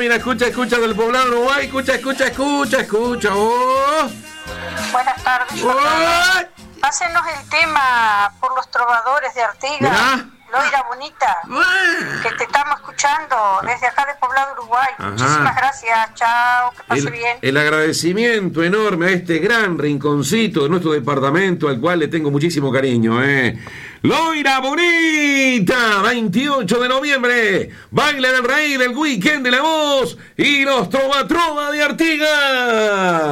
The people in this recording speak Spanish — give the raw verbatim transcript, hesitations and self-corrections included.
Loira, escucha, escucha del poblado Uruguay, escucha, escucha, escucha, escucha. Oh. Buenas tardes. Oh. Pásenos el tema por los trovadores de Artigas. Mirá. Loira bonita, Oh. que te estamos escuchando desde acá de Poblado, Uruguay. Ajá. Muchísimas gracias, chao, que pase El, bien. el agradecimiento enorme a este gran rinconcito de nuestro departamento, al cual le tengo muchísimo cariño, ¿eh? Loira bonita, veintiocho de noviembre, baile del rey del weekend de la voz y los trova trova de Artigas.